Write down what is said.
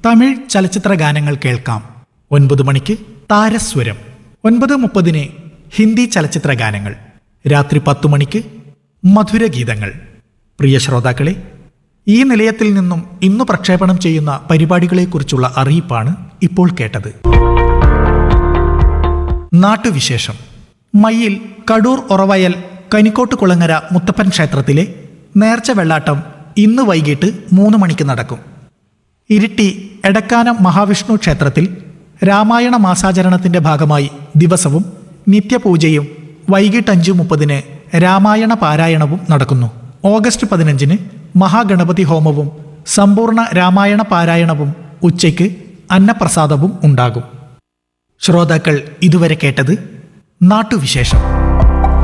തമിഴ് ചലച്ചിത്ര ഗാനങ്ങൾ കേൾക്കാം. 9 മണിക്ക് താരസ്വരം. 9:30 ഹിന്ദി ചലച്ചിത്ര ഗാനങ്ങൾ. രാത്രി 10 മണിക്ക് മധുരഗീതങ്ങൾ. പ്രിയ ശ്രോതാക്കളെ, ഈ നിലയത്തിൽ നിന്നും ഇന്നു പ്രക്ഷേപണം ചെയ്യുന്ന പരിപാടികളെക്കുറിച്ചുള്ള അറിയിപ്പാണ് ഇപ്പോൾ കേട്ടത്. നാട്ടുവിശേഷം. മയ്യിൽ കടൂർ ഒറവയൽ കനിക്കോട്ട് കുളങ്ങര മുത്തപ്പൻ ക്ഷേത്രത്തിലെ നേർച്ച വെള്ളാട്ടം ഇന്ന് വൈകിട്ട് 3 മണിക്ക് നടക്കും. ഇരിട്ടി എടക്കാനം മഹാവിഷ്ണു ക്ഷേത്രത്തിൽ രാമായണ മാസാചരണത്തിന്റെ ഭാഗമായി ദിവസവും നിത്യപൂജയും വൈകിട്ട് 5:30 രാമായണ പാരായണവും നടക്കുന്നു. ഓഗസ്റ്റ് 15 മഹാഗണപതി ഹോമവും സമ്പൂർണ്ണ രാമായണ പാരായണവും ഉച്ചയ്ക്ക് അന്നപ്രസാദവും ഉണ്ടാകും. ശ്രോതാക്കൾ ഇതുവരെ കേട്ടത് നാട്ടുവിശേഷം.